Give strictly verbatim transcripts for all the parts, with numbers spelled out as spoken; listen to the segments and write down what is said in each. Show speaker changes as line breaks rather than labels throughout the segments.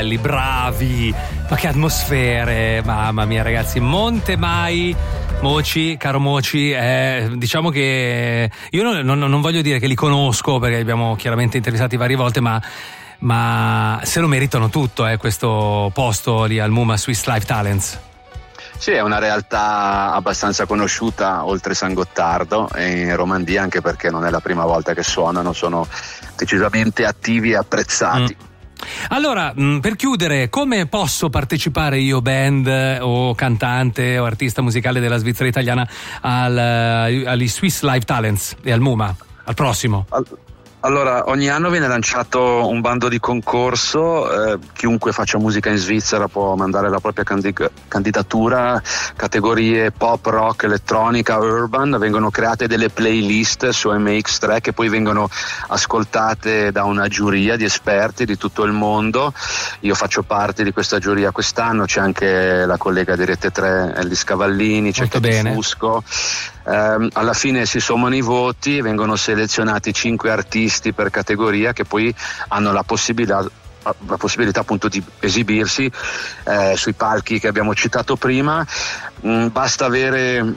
belli, bravi, ma che atmosfere, mamma mia ragazzi. Monte Mai, Moci, caro Moci, eh, diciamo che io non, non, non voglio dire che li conosco perché li abbiamo chiaramente intervistati varie volte, ma ma se lo meritano tutto, eh, questo posto lì al MUMA Swiss Live Talents.
Sì, è una realtà abbastanza conosciuta oltre San Gottardo e in Romandia, anche perché non è la prima volta che suonano, sono decisamente attivi e apprezzati.
Mm. Allora, per chiudere, come posso partecipare io, band o cantante o artista musicale della Svizzera italiana, al, agli Swiss Live Talents e al MUMA, al prossimo?
Al- Allora, ogni anno viene lanciato un bando di concorso, eh, chiunque faccia musica in Svizzera può mandare la propria candi- candidatura, categorie pop, rock, elettronica, urban, vengono create delle playlist su M X tre che poi vengono ascoltate da una giuria di esperti di tutto il mondo. Io faccio parte di questa giuria quest'anno, c'è anche la collega di Rete tre, Ellis Cavallini, c'è
Molto
Katy
bene.
Fusco. Eh, alla fine si sommano i voti, vengono selezionati cinque artisti per categoria che poi hanno la possibilità la possibilità appunto di esibirsi eh, sui palchi che abbiamo citato prima. Mm, basta avere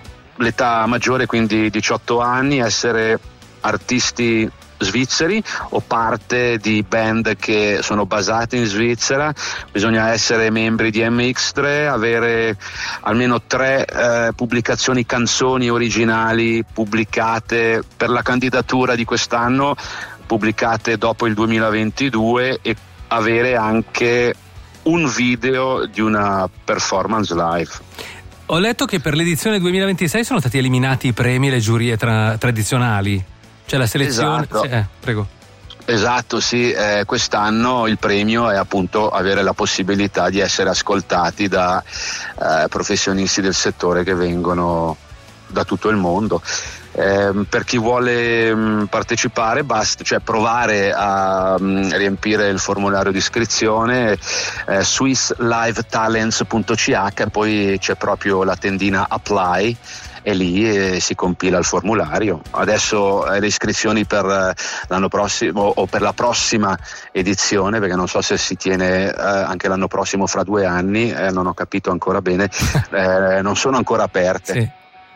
l'età maggiore, quindi diciotto anni, essere artisti svizzeri o parte di band che sono basate in Svizzera, bisogna essere membri di M X tre, avere almeno tre eh, pubblicazioni canzoni originali pubblicate per la candidatura di quest'anno, pubblicate dopo il duemilaventidue, e avere anche un video di una performance live.
Ho letto che per l'edizione duemilaventisei sono stati eliminati i premi e le giurie tra- tradizionali. C'è la selezione.
Esatto.
Sì, eh, prego.
Esatto, sì, eh, quest'anno il premio è appunto avere la possibilità di essere ascoltati da eh, professionisti del settore che vengono da tutto il mondo. Eh, per chi vuole mh, partecipare basta, cioè provare a mh, riempire il formulario di iscrizione, eh, swiss live talents punto c h, poi c'è proprio la tendina apply e lì eh, si compila il formulario. Adesso eh, le iscrizioni per eh, l'anno prossimo o per la prossima edizione, perché non so se si tiene eh, anche l'anno prossimo fra due anni, eh, non ho capito ancora bene, eh, non sono ancora aperte.
Sì.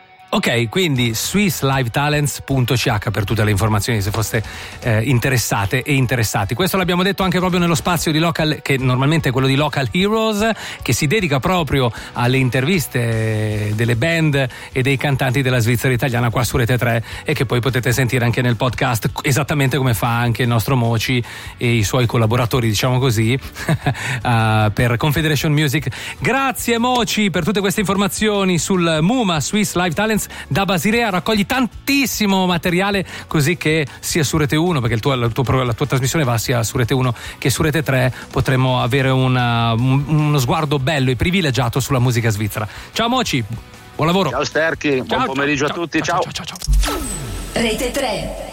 Ok, quindi swiss live talents punto c h per tutte le informazioni, se foste eh, interessate e interessati. Questo l'abbiamo detto anche proprio nello spazio di Local, che normalmente è quello di Local Heroes, che si dedica proprio alle interviste delle band e dei cantanti della Svizzera italiana qua su Rete tre, e che poi potete sentire anche nel podcast, esattamente come fa anche il nostro Moci e i suoi collaboratori, diciamo così, uh, per Confederation Music. Grazie Moci per tutte queste informazioni sul MUMA Swiss Live Talents. Da Basilea raccogli tantissimo materiale, così che sia su Rete uno, perché il tuo, la, tua, la tua trasmissione va sia su Rete uno che su Rete tre, potremo avere una, un, uno sguardo bello e privilegiato sulla musica svizzera. Ciao Moci, buon lavoro.
Ciao Sterchi,
ciao,
buon pomeriggio
ciao,
a tutti,
ciao,
ciao.
ciao, ciao, ciao.
Rete tre.